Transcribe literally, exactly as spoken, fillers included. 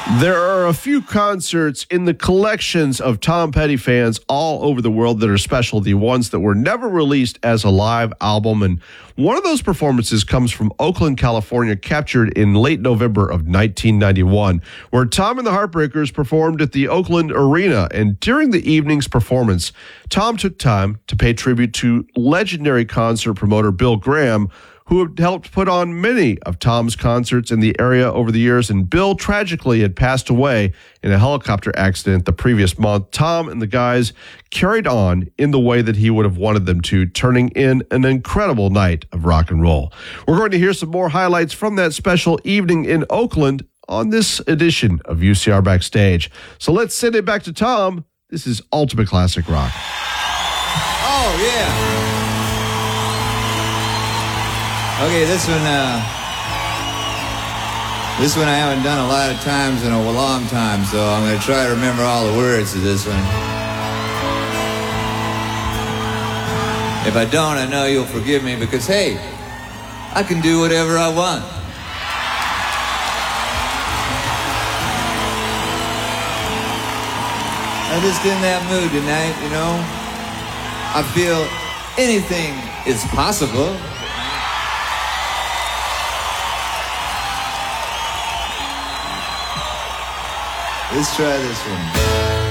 There are a few concerts in the collections of Tom Petty fans all over the world that are special, the ones that were never released as a live album. And one of those performances comes from Oakland, California, captured in late November of nineteen ninety-one, where Tom and the Heartbreakers performed at the Oakland Arena. And during the evening's performance, Tom took time to pay tribute to legendary concert promoter Bill Graham, who had helped put on many of Tom's concerts in the area over the years. And Bill tragically had passed away in a helicopter accident the previous month. Tom and the guys carried on in the way that he would have wanted them to, turning in an incredible night of rock and roll. We're going to hear some more highlights from that special evening in Oakland on this edition of U C R Backstage. So let's send it back to Tom. This is Ultimate Classic Rock. Oh, yeah. Okay, this one, uh, this one I haven't done a lot of times in a long time, so I'm going to try to remember all the words to this one. If I don't, I know you'll forgive me because, hey, I can do whatever I want. I'm just in that mood tonight, you know. I feel anything is possible. Let's try this one.